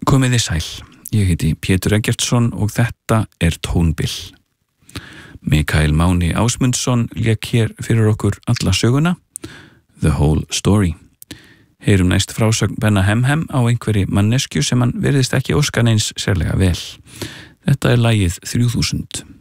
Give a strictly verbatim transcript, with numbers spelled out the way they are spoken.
Komiði sæl, ég heiti Pétur Eggertsson og þetta er Tónbil. Mikael Máni Ásmundsson lék hér fyrir okkur alla söguna, The Whole Story. Heyrum næst frásögn Benna Hemhem á einhverri manneskju sem hann virðist ekki óska neins sérlega vel. Þetta er lagið þrjú þúsund.